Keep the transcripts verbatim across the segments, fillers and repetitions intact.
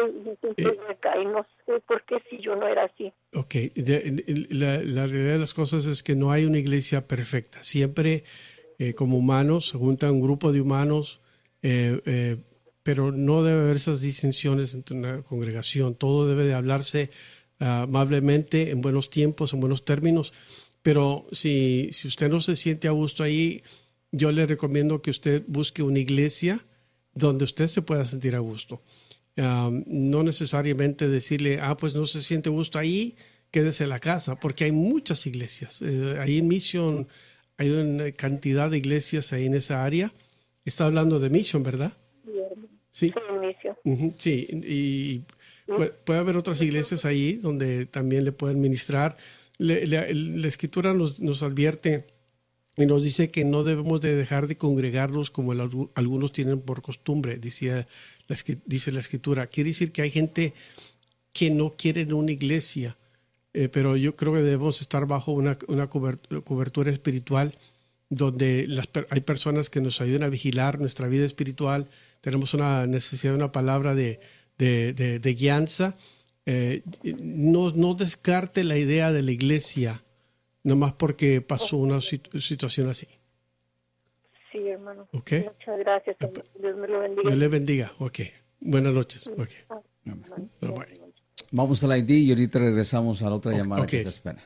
siempre recae, no sé por qué si yo no era así. Ok, de, de, la, la realidad de las cosas es que no hay una iglesia perfecta. Siempre eh, como humanos se junta un grupo de humanos, eh, eh, pero no debe haber esas disensiones entre una congregación. Todo debe de hablarse uh, amablemente, en buenos tiempos, en buenos términos. Pero si, si usted no se siente a gusto ahí, yo le recomiendo que usted busque una iglesia donde usted se pueda sentir a gusto. Um, no necesariamente decirle, ah, pues no se siente a gusto ahí, quédese en la casa, porque hay muchas iglesias. Eh, ahí en Mission hay una cantidad de iglesias ahí en esa área. Está hablando de Mission, ¿verdad? Sí. Sí, Mission. Uh-huh, sí, y puede, puede haber otras iglesias ahí donde también le pueden ministrar. Le, le, la Escritura nos, nos advierte y nos dice que no debemos de dejar de congregarnos como el, algunos tienen por costumbre, decía la, dice la Escritura. Quiere decir que hay gente que no quiere una iglesia, eh, pero yo creo que debemos estar bajo una, una cobertura espiritual donde las, hay personas que nos ayudan a vigilar nuestra vida espiritual. Tenemos una necesidad de una palabra de, de, de, de guianza. Eh, no, no descarte la idea de la iglesia nomás porque pasó una situ- situación así. Sí, hermano. Okay. Muchas gracias. Dios me lo bendiga. Dios le bendiga. Ok. Buenas noches. Okay. Bye bye. Vamos al I D y ahorita regresamos a la otra okay. llamada okay. que se espera.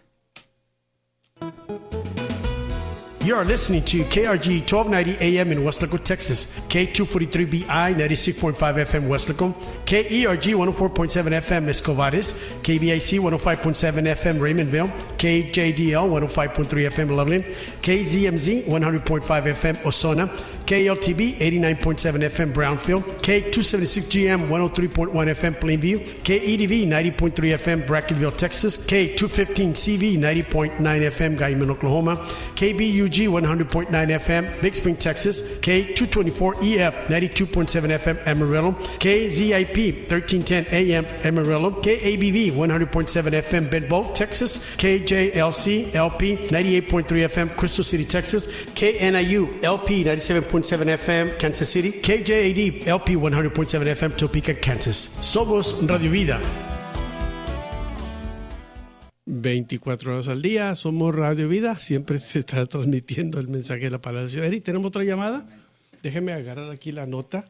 You are listening to K R G twelve ninety A M in Weslaco, Texas, K two forty-three B I ninety-six point five F M Weslaco, K E R G one oh four point seven F M Escovares, K B I C one oh five point seven F M Raymondville, K J D L one oh five point three F M Loveland, K Z M Z one hundred point five F M Osona, K L T B eighty-nine point seven F M Brownfield, K two seventy-six G M one oh three point one F M Plainview, K E D V ninety point three F M Brackenville, Texas, K two fifteen C V ninety point nine F M Guyman, Oklahoma, K B U G one hundred point nine F M Big Spring, Texas, K two twenty-four E F ninety-two point seven F M Amarillo, K Z I P thirteen ten A M Amarillo, K A B V one hundred point seven F M Benbow, Texas, K J L C L P ninety-eight point three F M Crystal City, Texas, K N I U L P ninety-seven point seven F M Kansas City, K J A D L P one hundred point seven F M Topeka, Kansas. Somos Radio Vida. veinticuatro horas al día, somos Radio Vida, siempre se está transmitiendo el mensaje de la palabra del Señor. Eri, ¿tenemos otra llamada? Déjeme agarrar aquí la nota.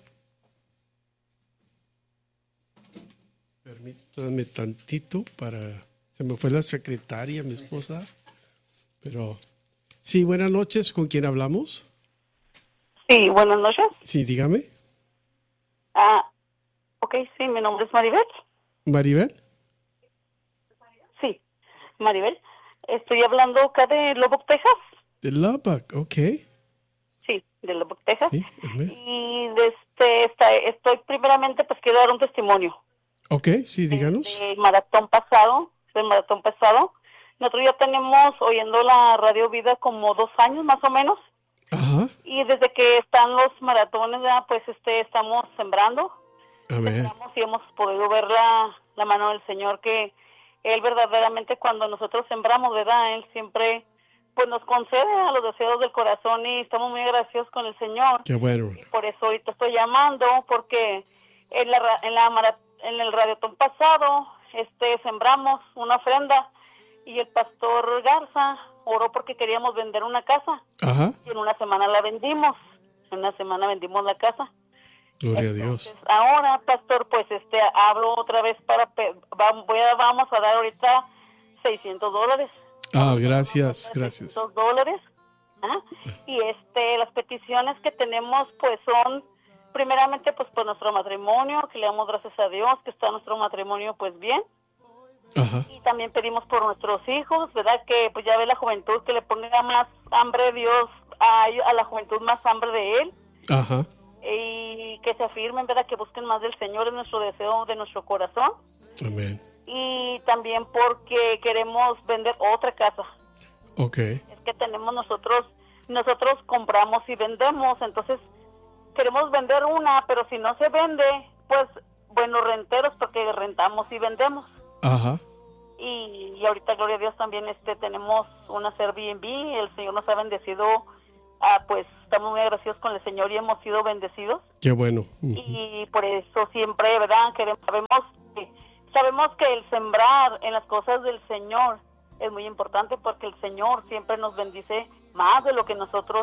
Permítanme tantito para... Se me fue la secretaria, mi esposa. Pero... Sí, buenas noches. ¿Con quién hablamos? Sí, buenas noches. Sí, dígame. Ah, ok, sí, mi nombre es Maribel. ¿Maribel? Sí, Maribel. Estoy hablando acá de Lubbock, Texas. De Lubbock, ok. Sí, de Lubbock, Texas. Sí, y desde esta, estoy primeramente, pues quiero dar un testimonio. Ok, sí, díganos. El maratón pasado, el maratón pasado. Nosotros ya tenemos oyendo la Radio Vida como dos años más o menos. Ajá. Y desde que están los maratones, ya, pues este estamos sembrando. Amén. Sembramos y hemos podido ver la, la mano del Señor, que Él verdaderamente cuando nosotros sembramos, ¿verdad? Él siempre pues nos concede a los deseos del corazón y estamos muy agradecidos con el Señor. Qué bueno. Y por eso ahorita estoy llamando, porque en la en la mara, en el radiotón pasado este sembramos una ofrenda y el pastor Garza oró porque queríamos vender una casa. Ajá. Y en una semana la vendimos. En una semana vendimos la casa. Gloria Entonces, a Dios. Ahora, pastor, pues este hablo otra vez para voy a, vamos a dar ahorita seiscientos dólares. Ah, gracias, gracias. seiscientos dólares. ¿Ah? Y este las peticiones que tenemos pues son primeramente pues por nuestro matrimonio, que le damos gracias a Dios que está nuestro matrimonio pues bien. Ajá. Y también pedimos por nuestros hijos, ¿verdad? Que pues ya ve la juventud, que le ponga más hambre Dios a, a la juventud, más hambre de Él. Ajá. Y que se afirmen, ¿verdad? Que busquen más del Señor, es nuestro deseo de nuestro corazón. Amén. Y también porque queremos vender otra casa. Ok. Es que tenemos nosotros, nosotros compramos y vendemos, entonces queremos vender una, pero si no se vende, pues bueno, renteros, porque rentamos y vendemos. Ajá. Y, y ahorita, gloria a Dios, también este tenemos una Airbnb, el Señor nos ha bendecido, ah, pues estamos muy agradecidos con el Señor y hemos sido bendecidos. Qué bueno. Uh-huh. Y por eso siempre, ¿verdad? Queremos, sabemos, que, sabemos que el sembrar en las cosas del Señor es muy importante porque el Señor siempre nos bendice más de lo que nosotros,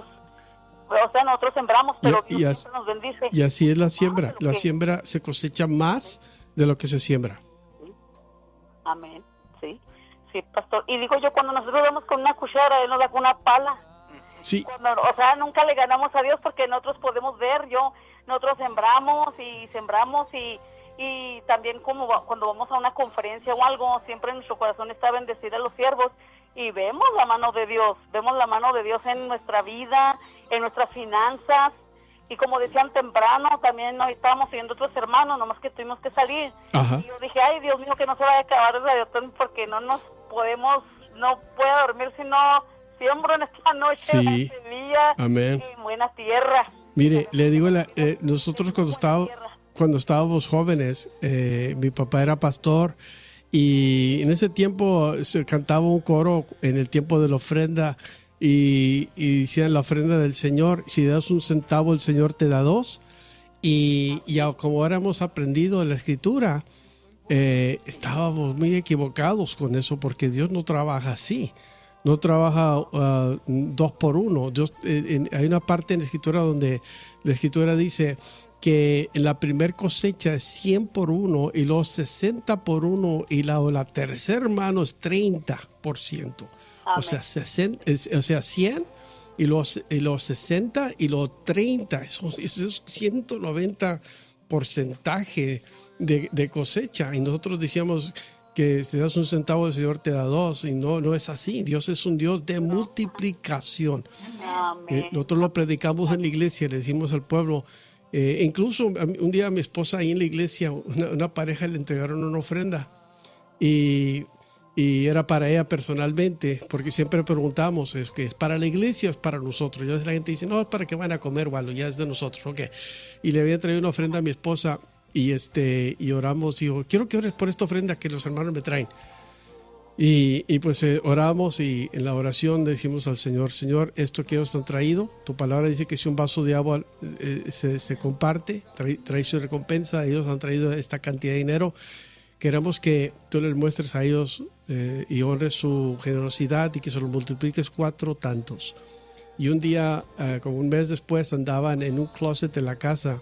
o sea, nosotros sembramos, pero y, Dios y as, siempre nos bendice. Y así es la siembra. La que... siembra se cosecha más de lo que se siembra. Sí. Amén. Sí. Sí, pastor. Y digo yo, cuando nosotros vamos con una cuchara, Él nos da con una pala. Sí. Cuando, o sea, nunca le ganamos a Dios porque nosotros podemos ver, yo, nosotros sembramos y sembramos y, y también como va, cuando vamos a una conferencia o algo, siempre en nuestro corazón está bendecir a los siervos y vemos la mano de Dios, vemos la mano de Dios en nuestra vida, en nuestras finanzas. Y como decían temprano, también hoy estábamos siguiendo otros hermanos, nomás que tuvimos que salir. Ajá. Y yo dije, ay, Dios mío, que no se vaya a acabar el radiotón porque no nos podemos, no puedo dormir si no siembro en esta noche, sí. en este día, amén, en buena tierra. Mire, le digo, la, eh, nosotros cuando, estaba, cuando estábamos jóvenes, eh, mi papá era pastor y en ese tiempo se cantaba un coro en el tiempo de la ofrenda. Y, y decían la ofrenda del Señor, si das un centavo el Señor te da dos, y, y como ahora hemos aprendido en la Escritura, eh, estábamos muy equivocados con eso porque Dios no trabaja así, no trabaja uh, dos por uno. Dios, eh, en, hay una parte en la Escritura donde la Escritura dice que en la primer cosecha es cien por uno y los sesenta por uno y la, o la tercera mano es treinta por ciento. O sea, sesenta, o sea, cien y los, y los sesenta y los treinta, eso, eso es ciento noventa porcentaje de, de cosecha. Y nosotros decíamos que si das un centavo, el Señor te da dos. Y no, no es así. Dios es un Dios de multiplicación. Eh, nosotros lo predicamos en la iglesia, le decimos al pueblo. Eh, incluso un día a mi esposa ahí en la iglesia, una, una pareja le entregaron una ofrenda. Y... Y era para ella personalmente, porque siempre preguntamos, ¿es que es para la iglesia o es para nosotros? Y a veces la gente dice, no, es para que van a comer, bueno, ya es de nosotros, ok. Y le había traído una ofrenda a mi esposa y, este, y oramos, y digo, quiero que ores por esta ofrenda que los hermanos me traen. Y, y pues eh, oramos y en la oración le dijimos al Señor, Señor, esto que ellos han traído, tu palabra dice que si un vaso de agua eh, se, se comparte, trae, trae su recompensa, ellos han traído esta cantidad de dinero. Queremos que tú les muestres a ellos eh, y honres su generosidad y que se lo multipliques cuatro tantos. Y un día, eh, como un mes después, andaban en un closet de la casa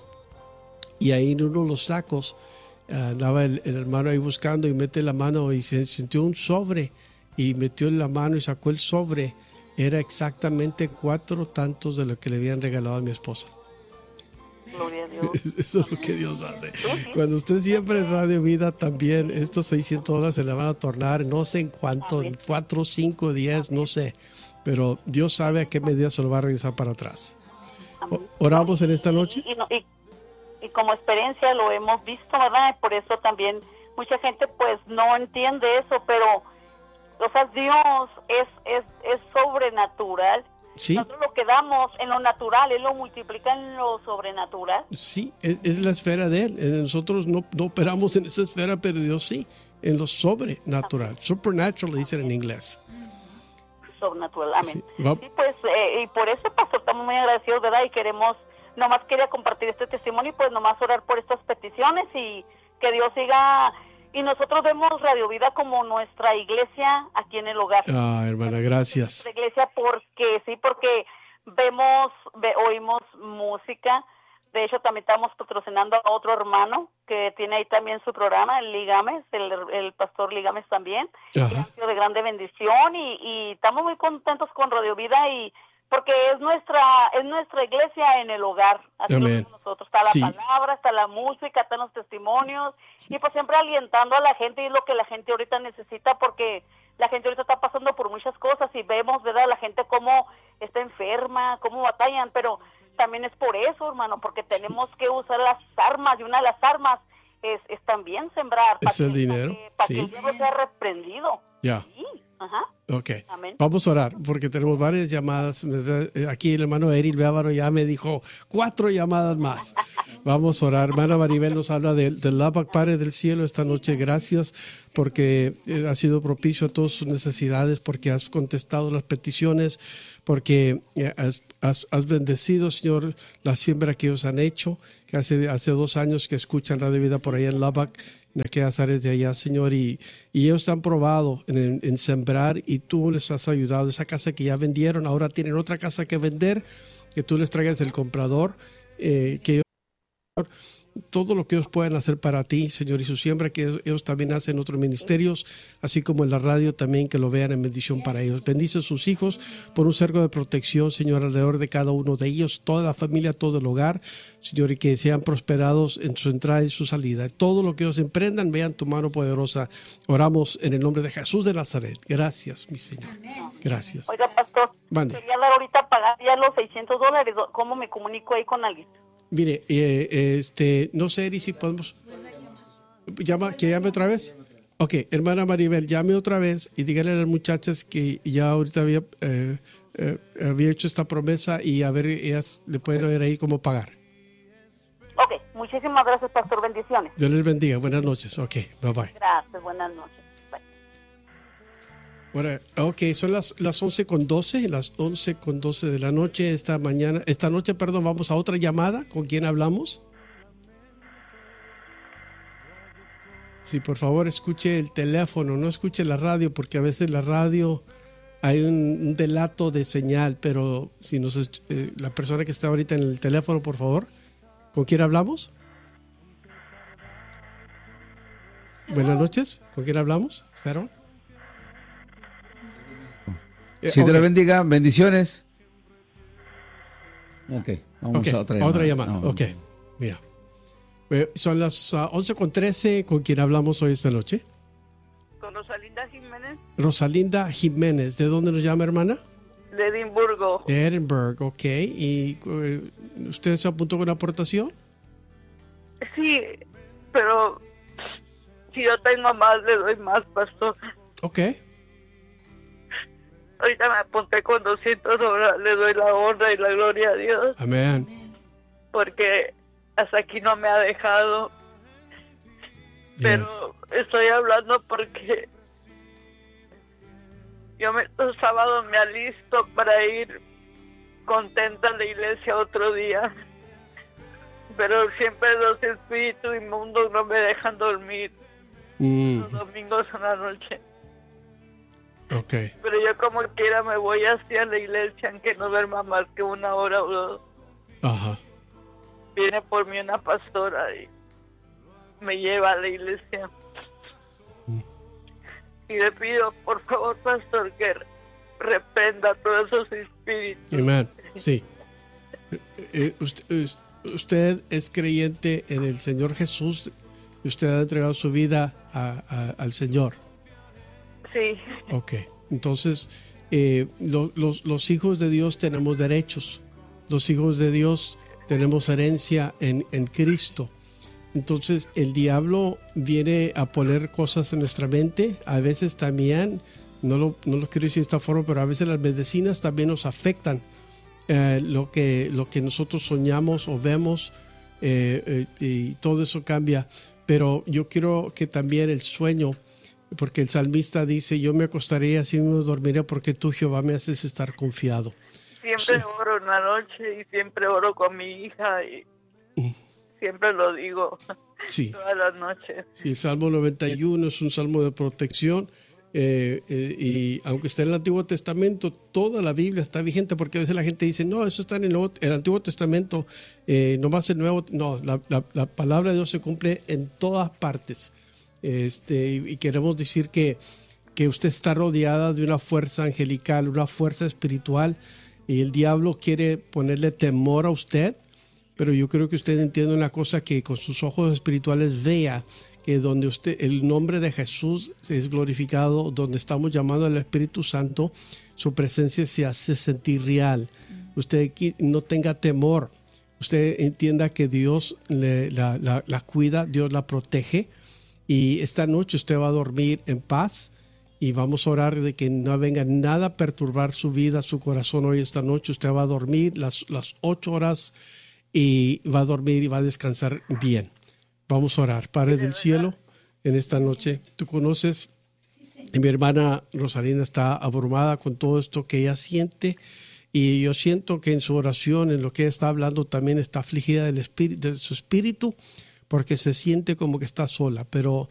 y ahí en uno de los sacos eh, andaba el, el hermano ahí buscando y mete la mano y se sintió un sobre y metió la mano y sacó el sobre. Era exactamente cuatro tantos de lo que le habían regalado a mi esposa. Gloria a Dios. Eso es lo que Dios hace. Cuando usted siempre en Radio Vida también, estos seiscientos dólares se le van a tornar, no sé en cuánto, en cuatro, cinco, diez, no sé. Pero Dios sabe a qué medida se lo va a regresar para atrás. ¿Oramos en esta noche? Y, y, no, y, y como experiencia lo hemos visto, ¿verdad? Por eso también mucha gente pues no entiende eso, pero o sea, Dios es, es, es sobrenatural. Sí. Nosotros lo que damos en lo natural, Él lo multiplica en lo sobrenatural. Sí, es, es la esfera de Él. Nosotros no, no operamos en esa esfera, pero Dios sí, en lo sobrenatural. Supernatural, dicen en inglés. Sobrenatural, amén. Sí, sí pues, eh, y por eso, pastor, estamos muy agradecidos, ¿verdad? Y queremos, nomás quería compartir este testimonio y pues nomás orar por estas peticiones y que Dios siga. Y nosotros vemos Radio Vida como nuestra iglesia aquí en el hogar. Ah, hermana, gracias. Nuestra iglesia porque, sí, porque vemos, ve, oímos música. De hecho, también estamos patrocinando a otro hermano que tiene ahí también su programa, el Ligames, el, el pastor Ligames también. Ajá. Que ha sido de grande bendición y, y estamos muy contentos con Radio Vida y porque es nuestra es nuestra iglesia en el hogar. Así lo vemos nosotros. Está la sí. palabra, está la música, están los testimonios y pues siempre alientando a la gente y es lo que la gente ahorita necesita porque la gente ahorita está pasando por muchas cosas y vemos, ¿verdad? La gente cómo está enferma, cómo batallan, pero también es por eso, hermano, porque tenemos que usar las armas y una de las armas es, es también sembrar. Es el dinero. Para sí. que el diablo sea reprendido. Ya. Sí. Ajá. Ok. Amén. Vamos a orar porque tenemos varias llamadas. Aquí el hermano Eril Bávaro ya me dijo cuatro llamadas más. Vamos a orar. Hermana Maribel nos habla del de Lubbock, Padre del Cielo, esta noche. Gracias porque has sido propicio a todas sus necesidades, porque has contestado las peticiones, porque has, has, has bendecido, Señor, la siembra que ellos han hecho, que hace, hace dos años que escuchan Radio Vida por allá en Lubbock, en aquellas áreas de allá, Señor, y, y ellos han probado en, en sembrar y tú les has ayudado. Esa casa que ya vendieron, ahora tienen otra casa que vender, que tú les traigas el comprador, eh, que ellos, todo lo que ellos puedan hacer para ti, Señor, y su siembra, que ellos, ellos también hacen otros ministerios, así como en la radio también, que lo vean en bendición para ellos. Bendice a sus hijos por un cerco de protección, Señor, alrededor de cada uno de ellos, toda la familia, todo el hogar, Señor, y que sean prosperados en su entrada y su salida. Todo lo que ellos emprendan, vean tu mano poderosa. Oramos en el nombre de Jesús de Nazaret. Gracias, mi Señor. Gracias. Oiga, pastor, Mande. quería dar ahorita pagar ya los seiscientos dólares. ¿Cómo me comunico ahí con alguien? Mire, eh, este, no sé, Eri, si podemos... ¿Llama, ¿Que llame otra vez? Ok, hermana Maribel, llame otra vez y dígale a las muchachas que ya ahorita había, eh, eh, había hecho esta promesa y a ver, ellas le pueden ver ahí cómo pagar. Ok, muchísimas gracias, pastor. Bendiciones. Dios les bendiga. Buenas noches. Ok, bye bye. Gracias, buenas noches. Bye. Bueno, ok, son las, las once con doce, las once con doce de la noche. Esta mañana, esta noche, perdón, vamos a otra llamada. ¿Con quién hablamos? Sí, por favor, escuche el teléfono, no escuche la radio, porque a veces la radio hay un, un delato de señal, pero si nos, eh, la persona que está ahorita en el teléfono, por favor, ¿con quién hablamos? Buenas noches, ¿con quién hablamos? ¿Sharon? Si te okay. la bendiga, bendiciones. Ok, vamos okay. a otra llamada. Otra llamada, no, ok. Mira. Eh, son las uh, once con trece, ¿con quién hablamos hoy esta noche? Con Rosalinda Jiménez. Rosalinda Jiménez, ¿de dónde nos llama, hermana? De Edimburgo. De Edinburgh, ok. ¿Y uh, usted se apuntó con una aportación? Sí, pero si yo tengo más, le doy más, pastor. Ok. Ahorita me apunté con doscientos dólares, le doy la honra y la gloria a Dios. Amén. Porque hasta aquí no me ha dejado. Yes. Pero estoy hablando porque yo me, los sábados me alisto para ir contenta a la iglesia otro día. Pero siempre los espíritus inmundos no me dejan dormir. Mm. Los domingos en la noche. Ok. Pero yo como quiera me voy hacia la iglesia, aunque no duerma más que una hora o dos. Ajá. Viene por mí una pastora y me lleva a la iglesia. Mm. Y le pido, por favor, pastor, que reprenda todos esos espíritus. Amén. Sí. Eh, usted, usted es creyente en el Señor Jesús. Usted ha entregado su vida a, a, al Señor. Sí. Ok, entonces eh, lo, los, los hijos de Dios tenemos derechos, los hijos de Dios tenemos herencia en, en Cristo. Entonces el diablo viene a poner cosas en nuestra mente, a veces también, no lo, no lo quiero decir de esta forma, pero a veces las medicinas también nos afectan eh, lo, que, lo que nosotros soñamos o vemos eh, eh, y todo eso cambia. Pero yo quiero que también el sueño, porque el salmista dice, yo me acostaré, así me dormiré, porque tú, Jehová, me haces estar confiado. Siempre Sí. oro en la noche y siempre oro con mi hija y Mm. siempre lo digo Sí, todas las noches. sí, el Salmo noventa y uno es un salmo de protección eh, eh, y aunque está en el Antiguo Testamento, toda la Biblia está vigente, porque a veces la gente dice, no, eso está en el, Nuevo, el Antiguo Testamento, eh, nomás el Nuevo. No, la, la, la palabra de Dios se cumple en todas partes. Este, y, y queremos decir que, que usted está rodeada de una fuerza angelical, una fuerza espiritual, y el diablo quiere ponerle temor a usted, pero yo creo que usted entiende una cosa, que con sus ojos espirituales vea que donde usted, el nombre de Jesús es glorificado, donde estamos llamando al Espíritu Santo, su presencia se hace sentir real. Usted no tenga temor, usted entienda que Dios le, la, la, la cuida, Dios la protege, y esta noche usted va a dormir en paz y vamos a orar de que no venga nada a perturbar su vida, su corazón hoy esta noche. Usted va a dormir las, las ocho horas y va a dormir y va a descansar bien. Vamos a orar. Padre del cielo, en esta noche, tú conoces, y mi hermana Rosalina está abrumada con todo esto que ella siente, y yo siento que en su oración, en lo que ella está hablando, también está afligida del espíritu, de su espíritu, porque se siente como que está sola, pero